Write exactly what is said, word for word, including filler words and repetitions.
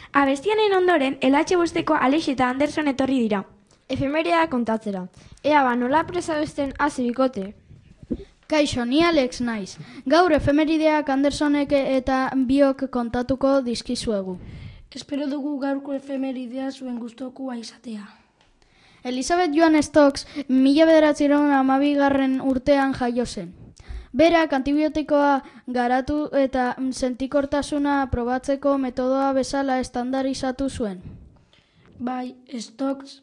Abestianen ondoren, elatxe bosteko Alex eta Anderson etorri dira. Efemeridea kontatzera. Ea ba, nola presa besten hasi bikote. Kaixo, ni Alex naiz. Gaur efemerideak Andersonek eta biok kontatuko dizkizuegu. Espero dugu gaurko efemeridea zuen gustokoa izatea. Elizabeth Joan Stokes mila bederatziehun hamabigarren urtean jaio zen. Berak antibiotikoa garatu eta sentikortasuna probatzeko metodoa bezala estandarizatu zuen. Bai, Stokes